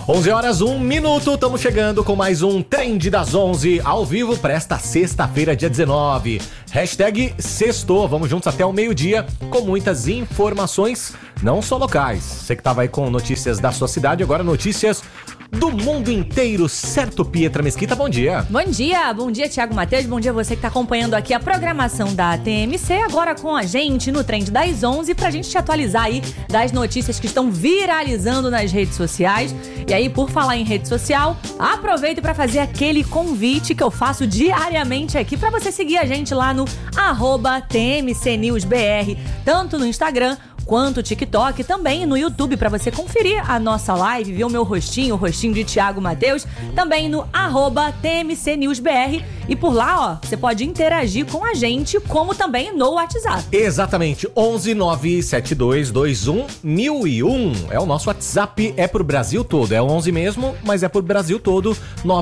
11 horas, 1 minuto, estamos chegando com mais um Trend das 11, ao vivo para esta sexta-feira, dia 19. Hashtag sextou, vamos juntos até o meio-dia com muitas informações, não só locais. Você que estava aí com notícias da sua cidade, agora notícias do mundo inteiro, certo, Pietra Mesquita? Bom dia. Bom dia, Thiago Matheus, bom dia você que está acompanhando aqui a programação da TMC, agora com a gente no Trend das 11, pra gente te atualizar aí das notícias que estão viralizando nas redes sociais. E aí, por falar em rede social, aproveito para fazer aquele convite que eu faço diariamente aqui para você seguir a gente lá no @TMCNewsBR, tanto no Instagram quanto TikTok, também no YouTube, para você conferir a nossa live, ver o meu rostinho, o rostinho de Thiago Matheus, também no @TMCNewsBR. E por lá, ó, você pode interagir com a gente, como também no WhatsApp. Exatamente, 11 97221 1001 é o nosso WhatsApp, é pro Brasil todo, é 11 mesmo, mas é pro Brasil todo,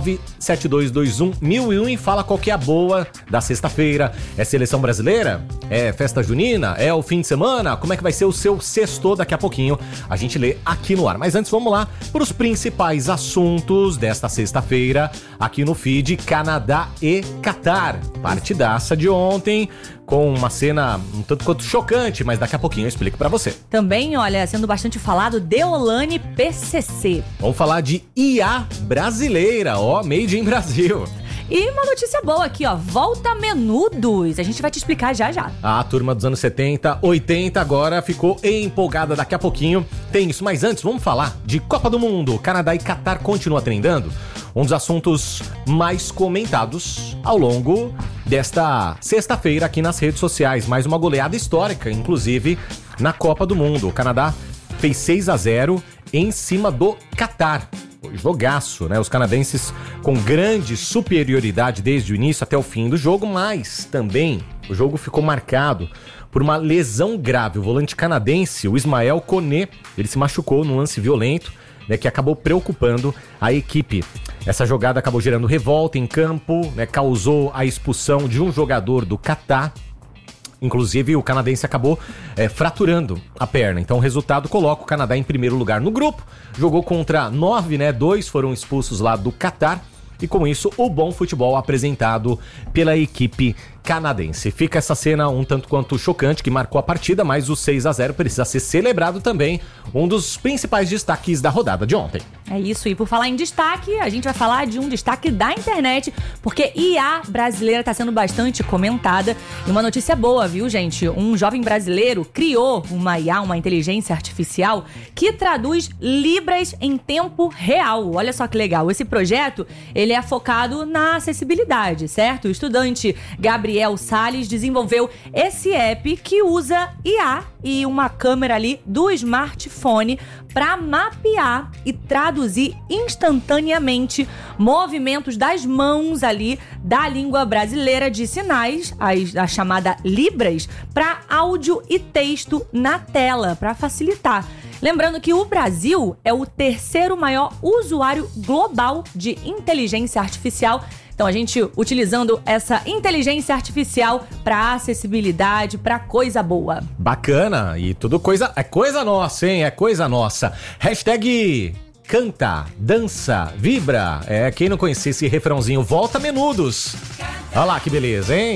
97221 1001, e fala qual que é a boa da sexta-feira. É seleção brasileira? É festa junina? É o fim de semana? Como é que vai ser o seu sexto? Daqui a pouquinho a gente lê aqui no ar. Mas antes, vamos lá para os principais assuntos desta sexta-feira aqui no feed. Canadá e Catar, partidaça de ontem, com uma cena um tanto quanto chocante, mas daqui a pouquinho eu explico pra você. Também, olha, sendo bastante falado, Deolane PCC. Vamos falar de IA brasileira, ó, made in Brasil. E uma notícia boa aqui, ó, volta Menudos, a gente vai te explicar já já. A turma dos anos 70, 80 agora ficou empolgada, daqui a pouquinho tem isso. Mas antes, vamos falar de Copa do Mundo. Canadá e Catar continua trendando. Um dos assuntos mais comentados ao longo desta sexta-feira aqui nas redes sociais. Mais uma goleada histórica, inclusive, na Copa do Mundo. O Canadá fez 6-0 em cima do Catar. Jogaço, né? Os canadenses com grande superioridade desde o início até o fim do jogo, mas também o jogo ficou marcado por uma lesão grave. O volante canadense, o Ismael Koné, ele se machucou num lance violento, né, que acabou preocupando a equipe. Essa jogada acabou gerando revolta em campo, né, causou a expulsão de um jogador do Catar. Inclusive, o canadense acabou fraturando a perna. Então, o resultado coloca o Canadá em primeiro lugar no grupo. Jogou contra 9, né? 2 foram expulsos lá do Catar. E com isso, o bom futebol apresentado pela equipe canadense. Fica essa cena um tanto quanto chocante, que marcou a partida, mas o 6-0 precisa ser celebrado também, um dos principais destaques da rodada de ontem. É isso, e por falar em destaque, a gente vai falar de um destaque da internet, porque IA brasileira está sendo bastante comentada. E uma notícia boa, viu, gente? Um jovem brasileiro criou uma IA, uma inteligência artificial, que traduz libras em tempo real. Olha só que legal. Esse projeto, ele é focado na acessibilidade, certo? O estudante Gabriel Salles desenvolveu esse app que usa IA e uma câmera ali do smartphone para mapear e traduzir instantaneamente movimentos das mãos ali da língua brasileira de sinais, a chamada Libras, para áudio e texto na tela, para facilitar. Lembrando que o Brasil é o terceiro maior usuário global de inteligência artificial. Então, a gente utilizando essa inteligência artificial para acessibilidade, para coisa boa. Bacana, e tudo é coisa nossa, hein? É coisa nossa. Hashtag canta, dança, vibra. Quem não conhecia esse refrãozinho, volta Menudos. Olha lá que beleza, hein?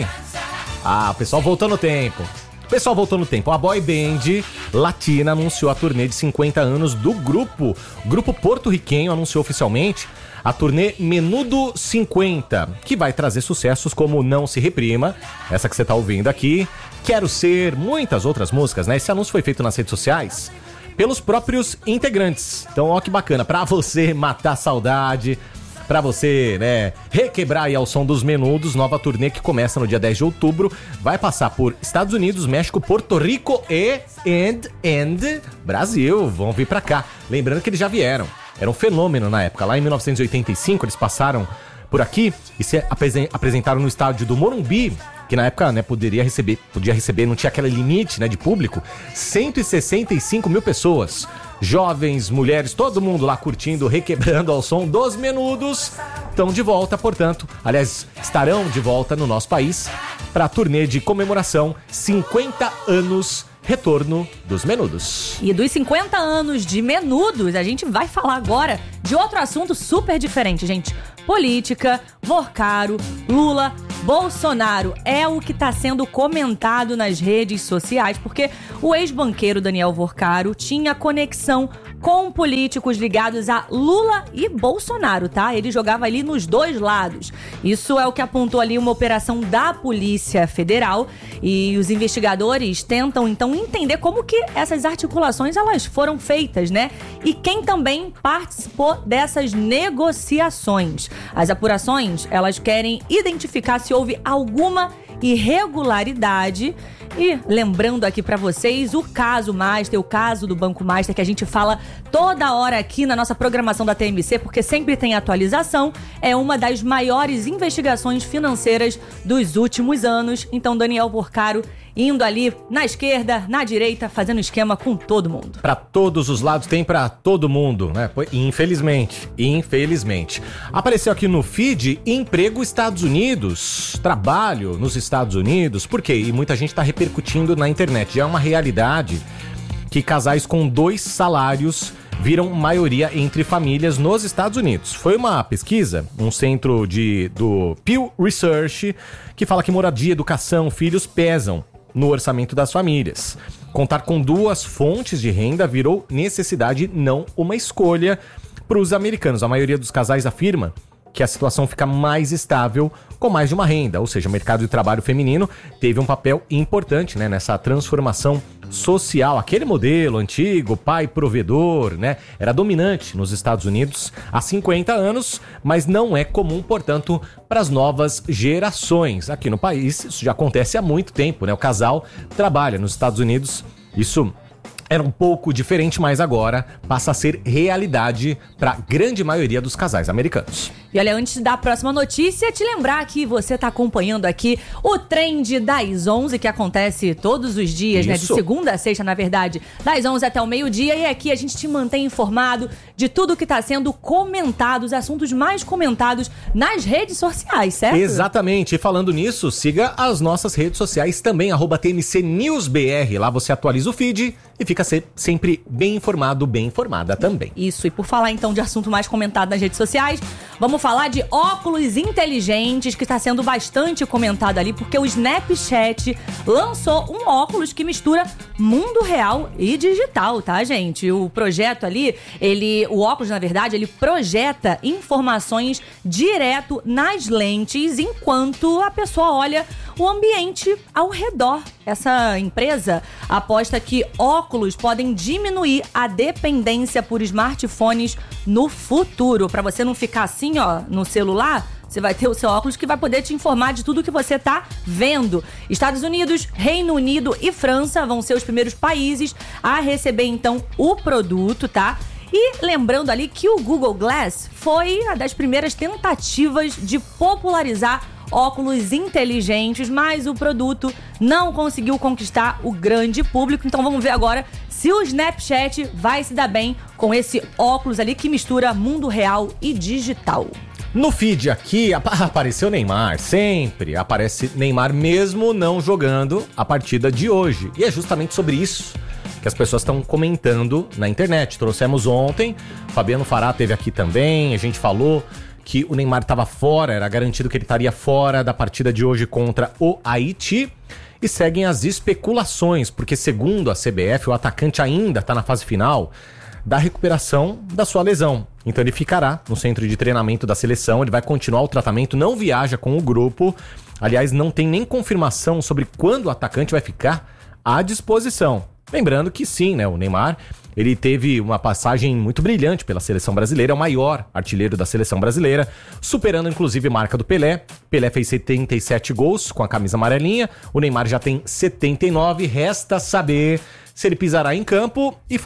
O pessoal voltou no tempo. A boy band latina anunciou a turnê de 50 anos do grupo. O grupo porto-riquenho anunciou oficialmente a turnê Menudo 50, que vai trazer sucessos como Não Se Reprima, essa que você tá ouvindo aqui, Quero Ser, muitas outras músicas, né? Esse anúncio foi feito nas redes sociais pelos próprios integrantes. Então, ó que bacana, pra você matar a saudade, pra você, né, requebrar aí ao som dos Menudos. Nova turnê que começa no dia 10 de outubro, vai passar por Estados Unidos, México, Porto Rico e Brasil. Vão vir pra cá. Lembrando que eles já vieram. Era um fenômeno na época. Lá em 1985 eles passaram por aqui e se apresentaram no estádio do Morumbi, que na época, né, podia receber, não tinha aquele limite, né, de público, 165 mil pessoas. Jovens, mulheres, todo mundo lá curtindo, requebrando ao som dos Menudos. Estão de volta, portanto, aliás, estarão de volta no nosso país para a turnê de comemoração 50 anos retorno dos Menudos. E dos 50 anos de Menudos, a gente vai falar agora de outro assunto super diferente, gente. Política, Vorcaro, Lula, Bolsonaro é o que está sendo comentado nas redes sociais, porque o ex-banqueiro Daniel Vorcaro tinha conexão com políticos ligados a Lula e Bolsonaro, tá? Ele jogava ali nos dois lados. Isso é o que apontou ali uma operação da Polícia Federal e os investigadores tentam então entender como que essas articulações elas foram feitas, né? E quem também participou dessas negociações. As apurações, elas querem identificar se houve alguma irregularidade. E lembrando aqui pra vocês o caso Master, o caso do Banco Master, que a gente fala toda hora aqui na nossa programação da TMC, porque sempre tem atualização, é uma das maiores investigações financeiras dos últimos anos. Então, Daniel Vorcaro indo ali na esquerda, na direita, fazendo esquema com todo mundo. Pra todos os lados, tem pra todo mundo, né? Infelizmente. Apareceu aqui no feed emprego Estados Unidos, trabalho nos Estados Unidos. Por quê? E muita gente tá repercutindo na internet. Já é uma realidade que casais com 2 salários viram maioria entre famílias nos Estados Unidos. Foi uma pesquisa, um centro do Pew Research, que fala que moradia, educação, filhos pesam no orçamento das famílias. Contar com 2 fontes de renda virou necessidade, não uma escolha para os americanos. A maioria dos casais afirma que a situação fica mais estável com mais de uma renda, ou seja, o mercado de trabalho feminino teve um papel importante, né, nessa transformação social. Aquele modelo antigo, pai provedor, né, era dominante nos Estados Unidos há 50 anos, mas não é comum, portanto, para as novas gerações. Aqui no país, isso já acontece há muito tempo, né, o casal trabalha nos Estados Unidos, isso era um pouco diferente, mas agora passa a ser realidade para a grande maioria dos casais americanos. E olha, antes da próxima notícia, te lembrar que você está acompanhando aqui o Trend das 11, que acontece todos os dias, né? De segunda a sexta, na verdade, das 11 até o meio-dia. E aqui a gente te mantém informado de tudo que está sendo comentado, os assuntos mais comentados nas redes sociais, certo? Exatamente. E falando nisso, siga as nossas redes sociais também, @TMCNewsBR. Lá você atualiza o feed e fica sempre bem informado, bem informada também. Isso, e por falar então de assunto mais comentado nas redes sociais, vamos falar de óculos inteligentes, que está sendo bastante comentado ali, porque o Snapchat lançou um óculos que mistura mundo real e digital, tá, gente? O projeto ali, o óculos, na verdade, ele projeta informações direto nas lentes, enquanto a pessoa olha o ambiente ao redor. Essa empresa aposta que óculos podem diminuir a dependência por smartphones no futuro. Para você não ficar assim, ó, no celular, você vai ter o seu óculos que vai poder te informar de tudo que você tá vendo. Estados Unidos, Reino Unido e França vão ser os primeiros países a receber, então, o produto, tá? E lembrando ali que o Google Glass foi uma das primeiras tentativas de popularizar óculos inteligentes, mas o produto não conseguiu conquistar o grande público. Então vamos ver agora se o Snapchat vai se dar bem com esse óculos ali que mistura mundo real e digital. No feed aqui apareceu Neymar, sempre aparece Neymar mesmo não jogando a partida de hoje. E é justamente sobre isso que as pessoas estão comentando na internet. Trouxemos ontem, Fabiano Fará teve aqui também, a gente falou que o Neymar estava fora, era garantido que ele estaria fora da partida de hoje contra o Haiti. E seguem as especulações, porque segundo a CBF, o atacante ainda está na fase final da recuperação da sua lesão. Então ele ficará no centro de treinamento da seleção, ele vai continuar o tratamento, não viaja com o grupo. Aliás, não tem nem confirmação sobre quando o atacante vai ficar à disposição. Lembrando que sim, né, o Neymar, ele teve uma passagem muito brilhante pela seleção brasileira, é o maior artilheiro da seleção brasileira, superando inclusive a marca do Pelé. Pelé fez 77 gols com a camisa amarelinha, o Neymar já tem 79, resta saber se ele pisará em campo e fará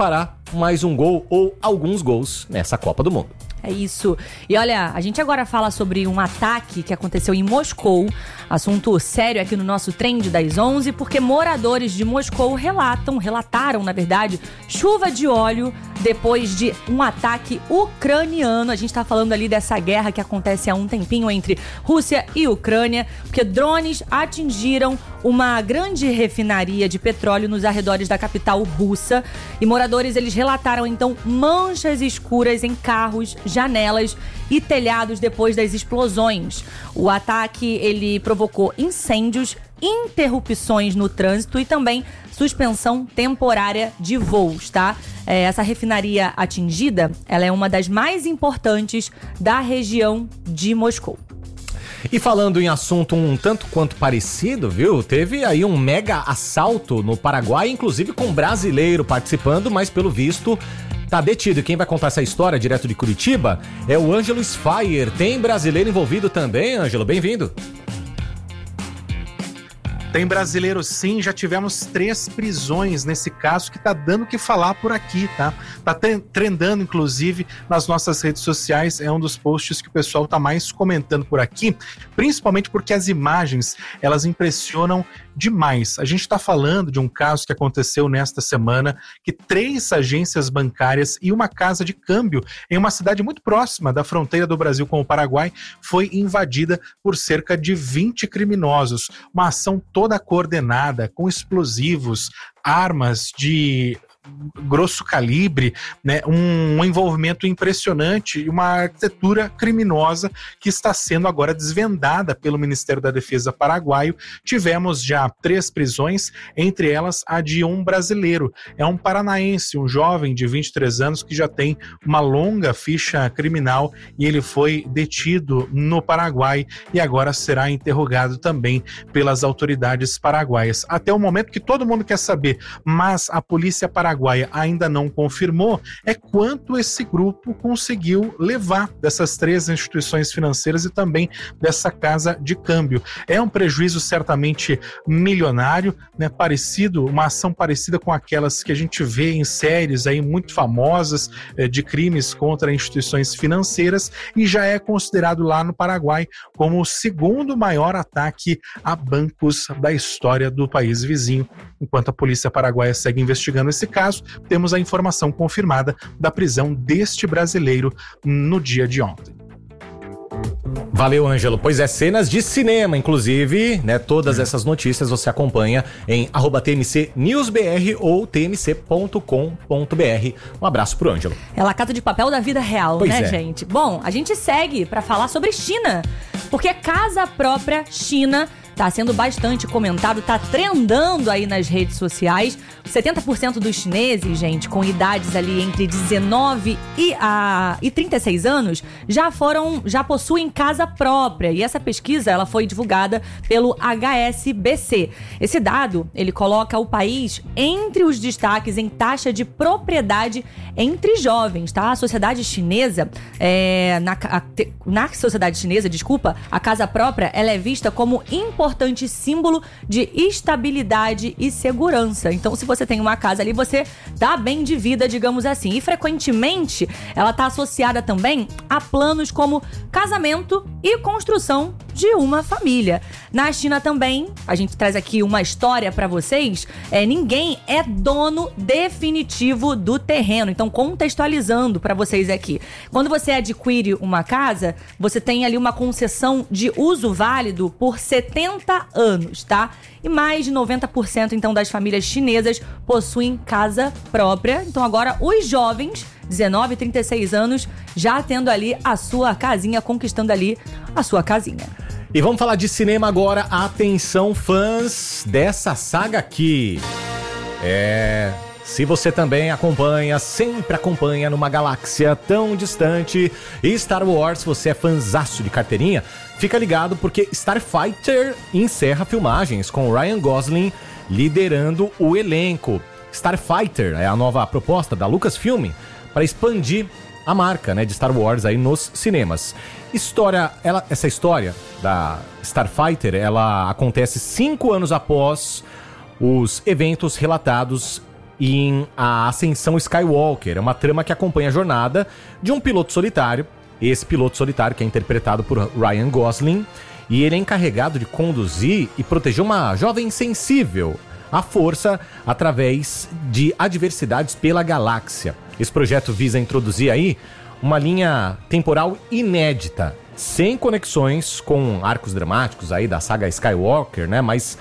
mais um gol ou alguns gols nessa Copa do Mundo. É isso. E olha, a gente agora fala sobre um ataque que aconteceu em Moscou. Assunto sério aqui no nosso Trend das 11, porque moradores de Moscou relataram, na verdade, chuva de óleo depois de um ataque ucraniano. A gente tá falando ali dessa guerra que acontece há um tempinho entre Rússia e Ucrânia, porque drones atingiram uma grande refinaria de petróleo nos arredores da capital russa. E moradores, eles relataram, então, manchas escuras em carros, janelas e telhados depois das explosões. O ataque, ele provocou incêndios, interrupções no trânsito e também suspensão temporária de voos, tá? Essa refinaria atingida, ela é uma das mais importantes da região de Moscou. E falando em assunto um tanto quanto parecido, viu? Teve aí um mega assalto no Paraguai, inclusive com um brasileiro participando, mas pelo visto tá detido. E quem vai contar essa história direto de Curitiba é o Ângelo Sfaier. Tem brasileiro envolvido também, Ângelo? Bem-vindo. Tem brasileiro sim, já tivemos 3 prisões nesse caso que tá dando o que falar por aqui, tá? Tá trendando, inclusive, nas nossas redes sociais, é um dos posts que o pessoal tá mais comentando por aqui, principalmente porque as imagens, elas impressionam demais. A gente tá falando de um caso que aconteceu nesta semana, que 3 agências bancárias e uma casa de câmbio em uma cidade muito próxima da fronteira do Brasil com o Paraguai foi invadida por cerca de 20 criminosos. Uma ação toda coordenada, com explosivos, armas de grosso calibre, né? Um envolvimento impressionante e uma arquitetura criminosa que está sendo agora desvendada pelo Ministério da Defesa paraguaio. Tivemos já 3 prisões, entre elas a de um brasileiro. É um paranaense, um jovem de 23 anos que já tem uma longa ficha criminal e ele foi detido no Paraguai e agora será interrogado também pelas autoridades paraguaias. Até o momento que todo mundo quer saber, mas a polícia paraguaia ainda não confirmou, é quanto esse grupo conseguiu levar dessas 3 instituições financeiras e também dessa casa de câmbio. É um prejuízo certamente milionário, né? Uma ação parecida com aquelas que a gente vê em séries aí muito famosas de crimes contra instituições financeiras, e já é considerado lá no Paraguai como o 2º maior ataque a bancos da história do país vizinho. Enquanto a polícia paraguaia segue investigando esse caso, temos a informação confirmada da prisão deste brasileiro no dia de ontem. Valeu, Ângelo. Pois é, cenas de cinema, inclusive, né? Todas essas notícias você acompanha em @tmcnewsbr ou tmc.com.br. Um abraço pro Ângelo. É La Casa de Papel da vida real, pois né, gente? Bom, a gente segue pra falar sobre China, porque casa própria China tá sendo bastante comentado, tá trendando aí nas redes sociais. 70% dos chineses, gente, com idades ali entre 19 e 36 anos, já possuem casa própria. E essa pesquisa, ela foi divulgada pelo HSBC. Esse dado, ele coloca o país entre os destaques em taxa de propriedade entre jovens, tá? A sociedade chinesa, na sociedade chinesa, a casa própria, ela é vista como importante símbolo de estabilidade e segurança. Então, se você tem uma casa ali, você dá bem de vida, digamos assim. E frequentemente, ela está associada também a planos como casamento e construção de uma família. Na China também, a gente traz aqui uma história para vocês, ninguém é dono definitivo do terreno. Então, contextualizando para vocês aqui, quando você adquire uma casa, você tem ali uma concessão de uso válido por 70 anos, tá? E mais de 90% então das famílias chinesas possuem casa própria. Então agora os jovens, 19 e 36 anos, já tendo ali a sua casinha, conquistando ali a sua casinha. E vamos falar de cinema agora. Atenção, fãs dessa saga aqui. Se você também sempre acompanha numa galáxia tão distante Star Wars, você é fãzaço de carteirinha, fica ligado porque Starfighter encerra filmagens com Ryan Gosling liderando o elenco. Starfighter é a nova proposta da Lucasfilm para expandir a marca, né, de Star Wars aí nos cinemas. Essa história da Starfighter, ela acontece 5 anos após os eventos relatados em A Ascensão Skywalker. É uma trama que acompanha a jornada de um piloto solitário. Esse piloto solitário que é interpretado por Ryan Gosling. E ele é encarregado de conduzir e proteger uma jovem sensível à força através de adversidades pela galáxia. Esse projeto visa introduzir aí uma linha temporal inédita, sem conexões com arcos dramáticos aí da saga Skywalker, né? Mas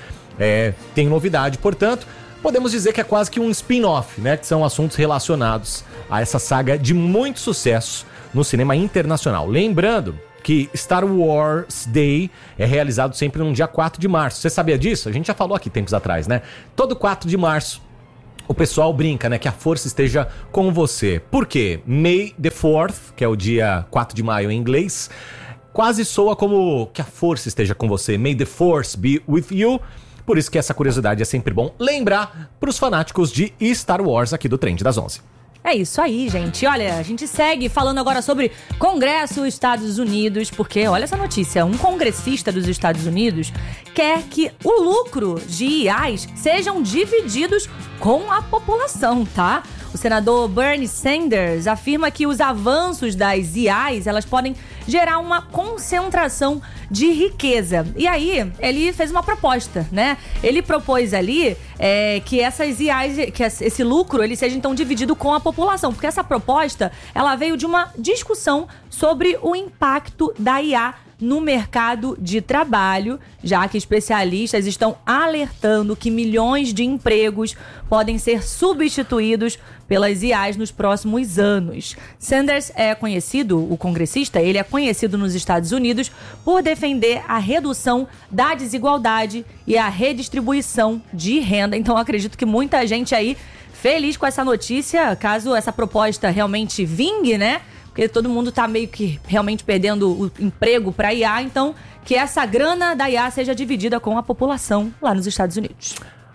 tem novidade, portanto, podemos dizer que é quase que um spin-off, né? Que são assuntos relacionados a essa saga de muito sucesso no cinema internacional. Lembrando que Star Wars Day é realizado sempre no dia 4 de março. Você sabia disso? A gente já falou aqui tempos atrás, né? Todo 4 de março o pessoal brinca, né? Que a força esteja com você. Por quê? May the 4th, que é o dia 4 de maio em inglês, quase soa como que a força esteja com você. May the force be with you. Por isso que essa curiosidade é sempre bom lembrar para os fanáticos de Star Wars aqui do Trend das 11. É isso aí, gente. Olha, a gente segue falando agora sobre Congresso Estados Unidos, porque olha essa notícia, um congressista dos Estados Unidos quer que o lucro de IAs sejam divididos com a população, tá? O senador Bernie Sanders afirma que os avanços das IAs, elas podem gerar uma concentração de riqueza. E aí, ele fez uma proposta, né? Ele propôs ali que essas IAs, que esse lucro, ele seja então dividido com a população. Porque essa proposta, ela veio de uma discussão sobre o impacto da IA no mercado de trabalho, já que especialistas estão alertando que milhões de empregos podem ser substituídos pelas IAs nos próximos anos. Sanders é conhecido, o congressista, ele é conhecido nos Estados Unidos por defender a redução da desigualdade e a redistribuição de renda. Então, acredito que muita gente aí feliz com essa notícia, caso essa proposta realmente vingue, né? Porque todo mundo tá meio que realmente perdendo o emprego para IA, então que essa grana da IA seja dividida com a população lá nos Estados Unidos.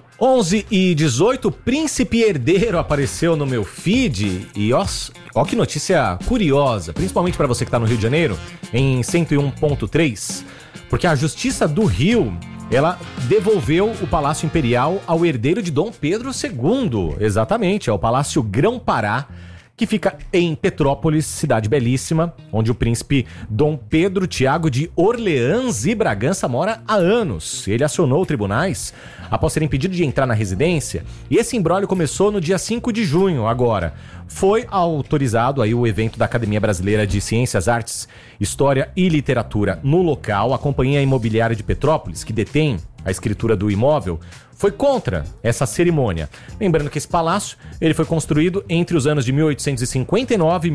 11h18, Príncipe Herdeiro apareceu no meu feed e ó que notícia curiosa, principalmente para você que tá no Rio de Janeiro, em 101.3, porque a Justiça do Rio, ela devolveu o Palácio Imperial ao herdeiro de Dom Pedro II, exatamente, é o Palácio Grão-Pará, que fica em Petrópolis, cidade belíssima, onde o príncipe Dom Pedro Tiago de Orleans e Bragança mora há anos. Ele acionou tribunais após ser impedido de entrar na residência, e esse imbróglio começou no dia 5 de junho, agora. Foi autorizado aí o evento da Academia Brasileira de Ciências, Artes, História e Literatura no local. A Companhia Imobiliária de Petrópolis, que detém a escritura do imóvel, foi contra essa cerimônia. Lembrando que esse palácio ele foi construído entre os anos de 1859 e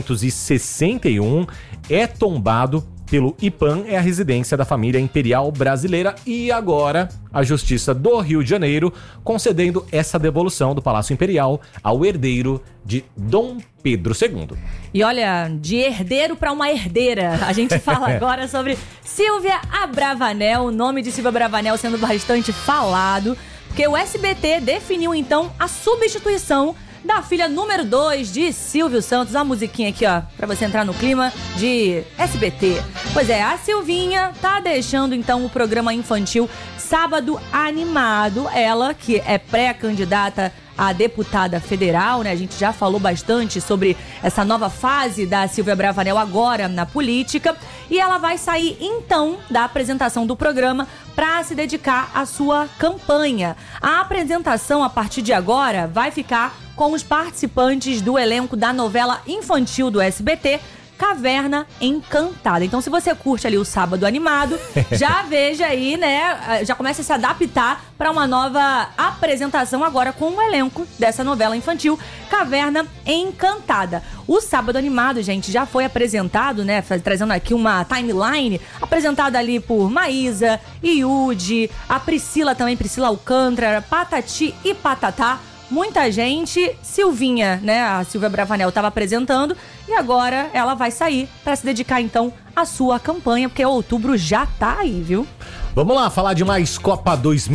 1861, é tombado pelo IPAM, é a residência da família imperial brasileira, e agora a Justiça do Rio de Janeiro concedendo essa devolução do Palácio Imperial ao herdeiro de Dom Pedro II. E olha, de herdeiro para uma herdeira, a gente fala agora sobre Silvia Abravanel, o nome de Silvia Abravanel sendo bastante falado, porque o SBT definiu então a substituição da filha número 2 de Silvio Santos. A musiquinha aqui, ó, pra você entrar no clima de SBT. Pois é, a Silvinha tá deixando então o programa infantil Sábado Animado. Ela, que é pré-candidata a deputada federal, né? A gente já falou bastante sobre essa nova fase da Silvia Abravanel agora na política. E ela vai sair, então, da apresentação do programa para se dedicar à sua campanha. A apresentação, a partir de agora, vai ficar com os participantes do elenco da novela infantil do SBT, Caverna Encantada. Então, se você curte ali o Sábado Animado, já veja aí, né? Já começa a se adaptar para uma nova apresentação agora com o elenco dessa novela infantil, Caverna Encantada. O Sábado Animado, gente, já foi apresentado, né? Trazendo aqui uma timeline, apresentada ali por Maísa, Yudi, a Priscila também, Priscila Alcântara, Patati e Patatá. Muita gente, Silvinha, né? A Silvia Abravanel estava apresentando e agora ela vai sair para se dedicar então à sua campanha, porque outubro já tá aí, viu? Vamos lá, falar de mais Copa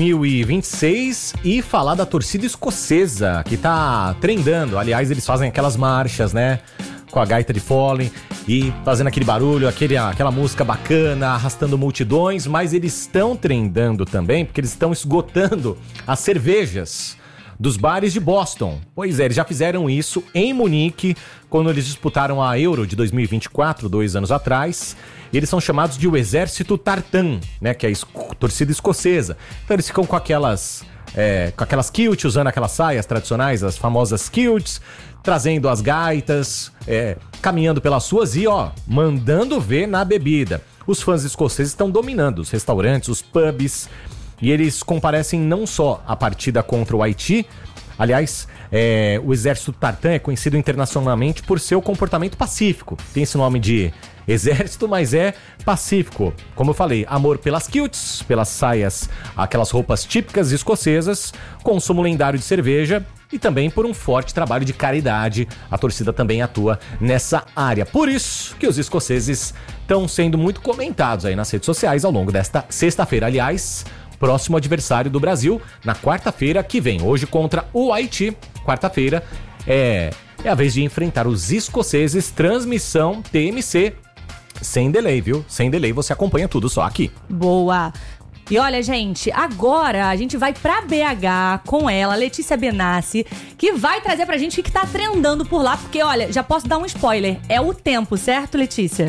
2026 e falar da torcida escocesa, que tá trendando. Aliás, eles fazem aquelas marchas, né? Com a gaita de fole e fazendo aquele barulho, aquela música bacana, arrastando multidões, mas eles estão trendando também porque eles estão esgotando as cervejas dos bares de Boston. Pois é, eles já fizeram isso em Munique, quando eles disputaram a Euro de 2024, 2 anos atrás. Eles são chamados de o Exército Tartan, né, que é a torcida escocesa. Então eles ficam com aquelas kilts, usando aquelas saias tradicionais, as famosas kilts, trazendo as gaitas, caminhando pelas ruas e, mandando ver na bebida. Os fãs escoceses estão dominando os restaurantes, os pubs, e eles comparecem não só à partida contra o Haiti. Aliás, o Exército Tartan é conhecido internacionalmente por seu comportamento pacífico. Tem esse nome de exército, mas é pacífico. Como eu falei, amor pelas kilts, pelas saias, aquelas roupas típicas escocesas, consumo lendário de cerveja e também por um forte trabalho de caridade. A torcida também atua nessa área. Por isso que os escoceses estão sendo muito comentados aí nas redes sociais ao longo desta sexta-feira. Aliás, próximo adversário do Brasil na quarta-feira que vem. Hoje contra o Haiti. Quarta-feira é a vez de enfrentar os escoceses. Transmissão TMC. Sem delay, viu? Sem delay, você acompanha tudo só aqui. Boa! E olha, gente, agora a gente vai pra BH com ela, Letícia Benassi, que vai trazer pra gente o que tá trendando por lá, porque, olha, já posso dar um spoiler, é o tempo, certo, Letícia?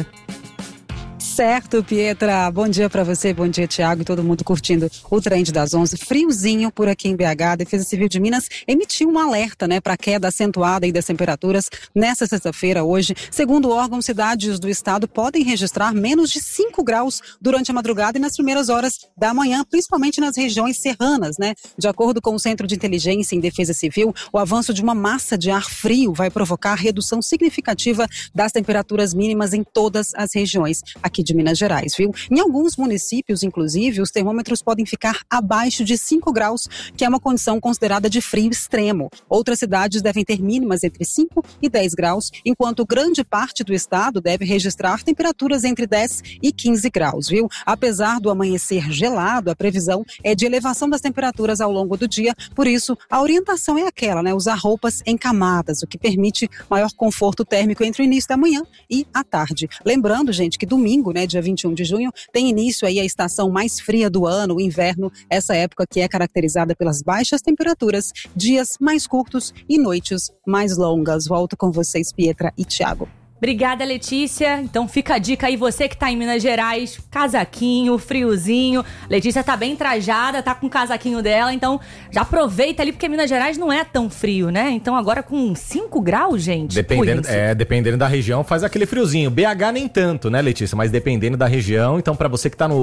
Certo, Pietra. Bom dia pra você, bom dia, Thiago, e todo mundo curtindo o Trend das 11. Friozinho por aqui em BH. A Defesa Civil de Minas emitiu um alerta, para queda acentuada aí das temperaturas nessa sexta-feira, hoje. Segundo o órgão, cidades do estado podem registrar menos de 5 graus durante a madrugada e nas primeiras horas da manhã, principalmente nas regiões serranas, De acordo com o Centro de Inteligência em Defesa Civil, o avanço de uma massa de ar frio vai provocar redução significativa das temperaturas mínimas em todas as regiões aqui de Minas Gerais, viu? Em alguns municípios, inclusive, os termômetros podem ficar abaixo de 5 graus, que é uma condição considerada de frio extremo. Outras cidades devem ter mínimas entre 5 e 10 graus, enquanto grande parte do estado deve registrar temperaturas entre 10 e 15 graus, viu? Apesar do amanhecer gelado, a previsão é de elevação das temperaturas ao longo do dia, por isso a orientação é aquela, usar roupas em camadas, o que permite maior conforto térmico entre o início da manhã e a tarde. Lembrando, gente, que domingo, dia 21 de junho, tem início aí a estação mais fria do ano, o inverno, essa época que é caracterizada pelas baixas temperaturas, dias mais curtos e noites mais longas. Volto com vocês, Pietra e Thiago. Obrigada, Letícia. Então fica a dica aí, você que tá em Minas Gerais, casaquinho, friozinho. Letícia tá bem trajada, tá com o casaquinho dela, então já aproveita ali, porque Minas Gerais não é tão frio, Então agora com 5 graus, gente. Dependendo da região, faz aquele friozinho. BH nem tanto, Letícia? Mas dependendo da região, então pra você que tá no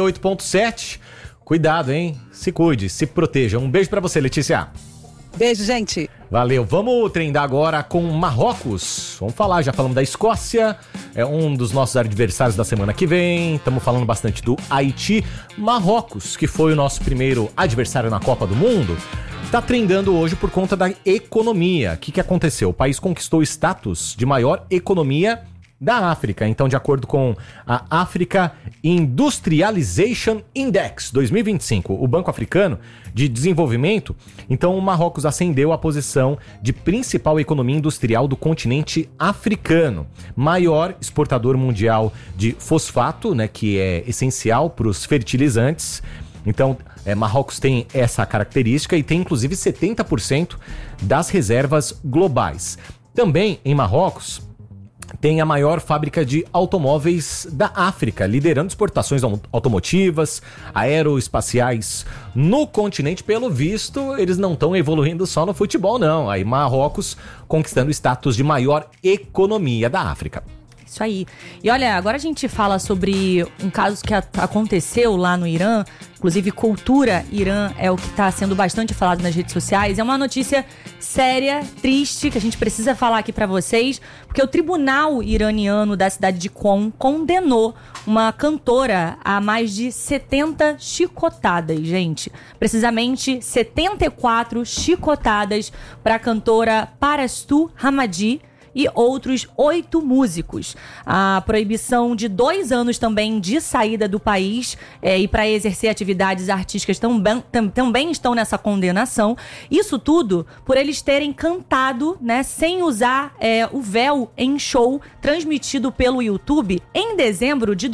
88.7, cuidado, hein? Se cuide, se proteja. Um beijo pra você, Letícia. Beijo, gente. Valeu. Vamos trendar agora com Marrocos. Vamos falar, já falamos da Escócia, é um dos nossos adversários da semana que vem. Estamos falando bastante do Haiti. Marrocos, que foi o nosso primeiro adversário na Copa do Mundo, está trendando hoje por conta da economia. O que aconteceu? O país conquistou o status de maior economia da África. Então, de acordo com a Africa Industrialization Index 2025, o Banco Africano de Desenvolvimento, então o Marrocos ascendeu à posição de principal economia industrial do continente africano, maior exportador mundial de fosfato, que é essencial para os fertilizantes. Então, Marrocos tem essa característica e tem inclusive 70% das reservas globais. Também em Marrocos tem a maior fábrica de automóveis da África, liderando exportações automotivas, aeroespaciais no continente. Pelo visto, eles não estão evoluindo só no futebol, não. Aí Marrocos conquistando o status de maior economia da África. Isso aí. E olha, agora a gente fala sobre um caso que aconteceu lá no Irã. Inclusive, cultura Irã é o que está sendo bastante falado nas redes sociais. É uma notícia séria, triste, que a gente precisa falar aqui para vocês, porque o tribunal iraniano da cidade de Qom condenou uma cantora a mais de 70 chicotadas, gente. Precisamente 74 chicotadas para a cantora Parastu Hamadi. e outros 8 músicos. A proibição de 2 anos também de saída do país e para exercer atividades artísticas também estão nessa condenação. Isso tudo por eles terem cantado, né, sem usar o véu em show transmitido pelo YouTube em dezembro de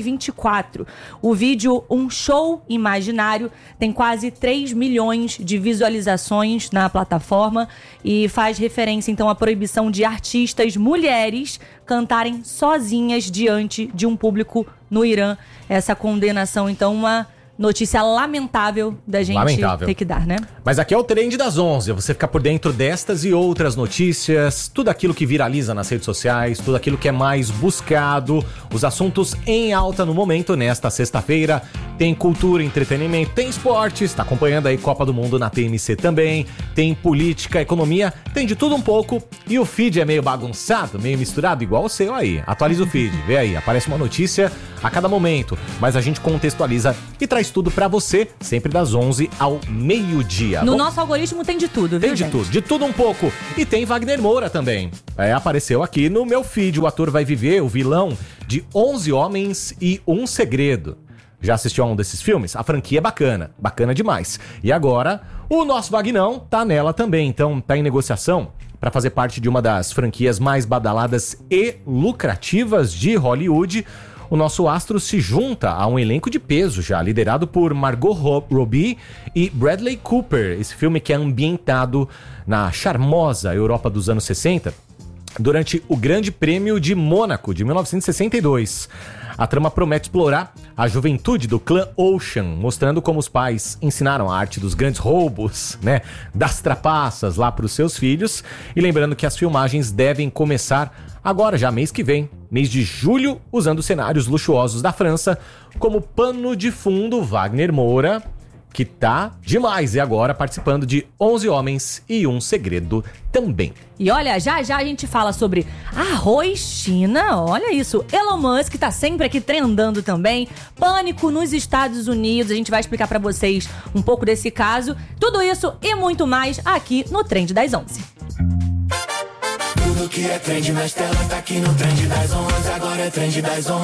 2024. O vídeo Um Show Imaginário tem quase 3 milhões de visualizações na plataforma e faz referência então à proibição de artistas mulheres cantarem sozinhas diante de um público no Irã. Essa condenação, então, uma notícia lamentável da gente ter que dar, né? Mas aqui é o Trend das 11. Você fica por dentro destas e outras notícias, tudo aquilo que viraliza nas redes sociais, tudo aquilo que é mais buscado, os assuntos em alta no momento nesta sexta-feira. Tem cultura, entretenimento, tem esportes, tá acompanhando aí Copa do Mundo na TMC também, tem política, economia, tem de tudo um pouco. E o feed é meio bagunçado, meio misturado, igual o seu aí. Atualiza o feed, vê aí, aparece uma notícia a cada momento, mas a gente contextualiza e traz tudo pra você, sempre das 11 ao meio-dia. No nosso algoritmo tem de tudo, viu, gente? Tem de tudo um pouco. E tem Wagner Moura também. Apareceu aqui no meu feed, o ator vai viver o vilão de 11 Homens e um Segredo. Já assistiu a um desses filmes? A franquia é bacana demais. E agora, o nosso Vagnão tá nela também, então tá em negociação para fazer parte de uma das franquias mais badaladas e lucrativas de Hollywood. O nosso astro se junta a um elenco de peso já, liderado por Margot Robbie e Bradley Cooper. Esse filme que é ambientado na charmosa Europa dos anos 60, durante o Grande Prêmio de Mônaco, de 1962. A trama promete explorar a juventude do clã Ocean, mostrando como os pais ensinaram a arte dos grandes roubos, né, das trapaças lá para os seus filhos. E lembrando que as filmagens devem começar agora, já mês que vem, mês de julho, usando cenários luxuosos da França. Como pano de fundo, Wagner Moura, que tá demais, e agora participando de 11 Homens e um Segredo também. E olha, já a gente fala sobre arroz China, olha isso. Elon Musk tá sempre aqui trendando também. Pânico nos Estados Unidos, a gente vai explicar pra vocês um pouco desse caso. Tudo isso e muito mais aqui no Trend das 11. Tudo que é trend nas telas tá aqui no Trend das 11. Agora é Trend das 11,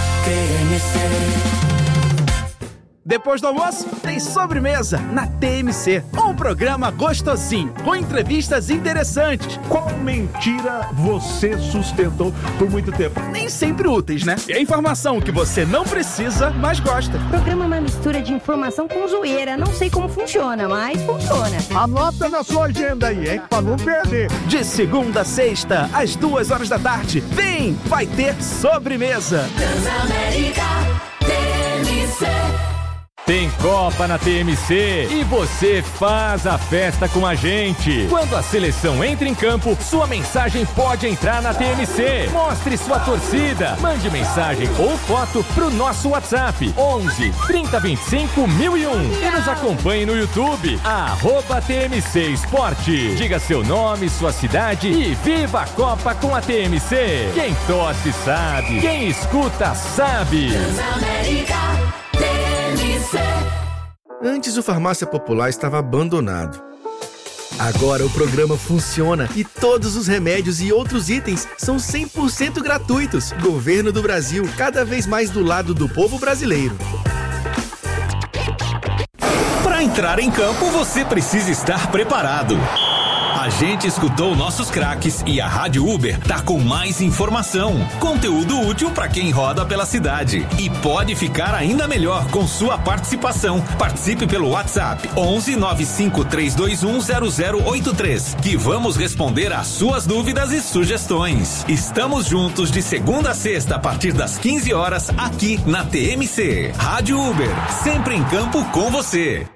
TMC. Depois do almoço, tem sobremesa na TMC. Um programa gostosinho, com entrevistas interessantes. Qual mentira você sustentou por muito tempo? Nem sempre úteis, né? E a informação que você não precisa, mas gosta. O programa é uma mistura de informação com zoeira. Não sei como funciona, mas funciona. Anota na sua agenda aí, hein? Pra não perder. De segunda a sexta, às 2h da tarde. Vem, vai ter sobremesa. Transamérica, TMC. Tem Copa na TMC e você faz a festa com a gente. Quando a seleção entra em campo, sua mensagem pode entrar na TMC. Mostre sua torcida. Mande mensagem ou foto pro nosso WhatsApp 11 3025 1001 e nos acompanhe no YouTube @TMC Esporte. Diga seu nome, sua cidade e viva a Copa com a TMC. Quem torce sabe, quem escuta sabe. Transamérica, TMC. Antes o Farmácia Popular estava abandonado. Agora o programa funciona e todos os remédios e outros itens são 100% gratuitos. Governo do Brasil, cada vez mais do lado do povo brasileiro. Para entrar em campo, você precisa estar preparado. A gente escutou nossos craques e a Rádio Uber tá com mais informação, conteúdo útil para quem roda pela cidade. E pode ficar ainda melhor com sua participação. Participe pelo WhatsApp 11 95321 0083, que vamos responder às suas dúvidas e sugestões. Estamos juntos de segunda a sexta a partir das 15 horas aqui na TMC. Rádio Uber, sempre em campo com você.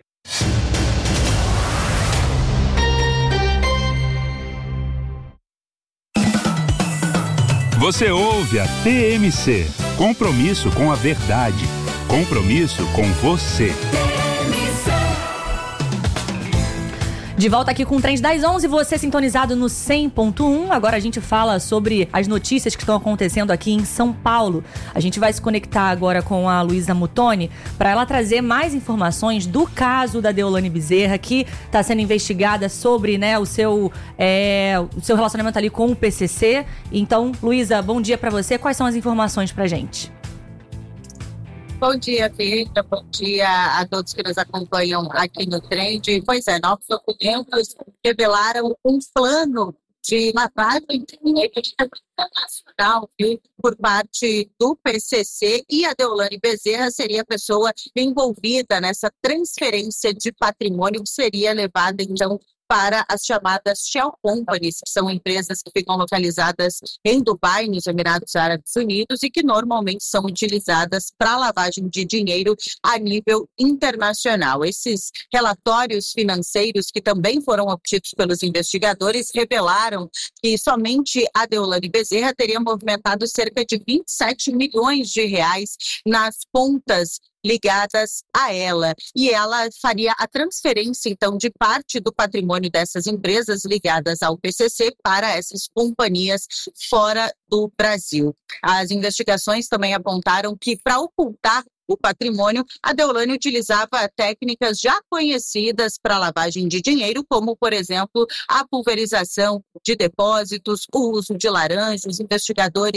Você ouve a TMC. Compromisso com a verdade. Compromisso com você. De volta aqui com o Trend das 11, você sintonizado no 100.1. Agora a gente fala sobre as notícias que estão acontecendo aqui em São Paulo. A gente vai se conectar agora com a Luísa Muttoni para ela trazer mais informações do caso da Deolane Bezerra, que está sendo investigada sobre, né, o seu relacionamento ali com o PCC. Então, Luísa, bom dia para você. Quais são as informações pra gente? Bom dia, Rita. Bom dia a todos que nos acompanham aqui no Trend. Pois é, novos documentos revelaram um plano de lavagem de dinheiro internacional por parte do PCC, e a Deolane Bezerra seria a pessoa envolvida nessa transferência de patrimônio que seria levada, então, para as chamadas Shell Companies, que são empresas que ficam localizadas em Dubai, nos Emirados Árabes Unidos, e que normalmente são utilizadas para lavagem de dinheiro a nível internacional. Esses relatórios financeiros, que também foram obtidos pelos investigadores, revelaram que somente a Deolane Bezerra teria movimentado cerca de 27 milhões de reais nas contas ligadas a ela, e ela faria a transferência, então, de parte do patrimônio dessas empresas ligadas ao PCC para essas companhias fora do Brasil. As investigações também apontaram que, para ocultar o patrimônio, a Deolane utilizava técnicas já conhecidas para lavagem de dinheiro, como, por exemplo, a pulverização de depósitos, o uso de laranjas. Os investigadores